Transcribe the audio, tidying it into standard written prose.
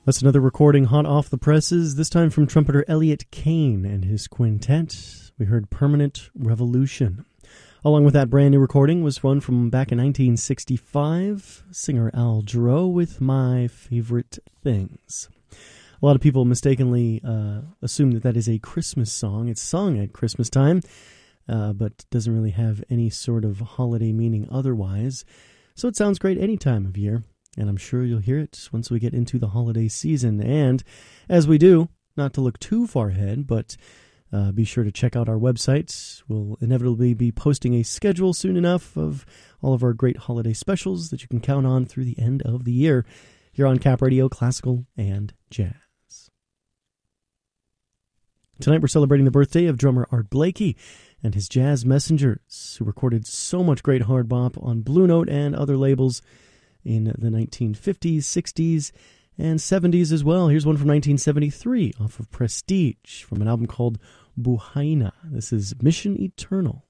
That's another recording hot off the presses, this time from trumpeter Elliot Kane and his quintet. We heard Permanent Revolution. Along with that brand new recording was one from back in 1965, singer Al Jarreau with My Favorite Things. A lot of people mistakenly assume that that is a Christmas song. It's sung at Christmas time, but doesn't really have any sort of holiday meaning otherwise. So it sounds great any time of year. And I'm sure you'll hear it once we get into the holiday season. And as we do, not to look too far ahead, but be sure to check out our website. We'll inevitably be posting a schedule soon enough of all of our great holiday specials that you can count on through the end of the year here on Cap Radio, Classical and Jazz. Tonight we're celebrating the birthday of drummer Art Blakey and his Jazz Messengers, who recorded so much great hard bop on Blue Note and other labels in the 1950s, 60s, and 70s as well. Here's one from 1973 off of Prestige from an album called Buhaina. This is Mission Eternal.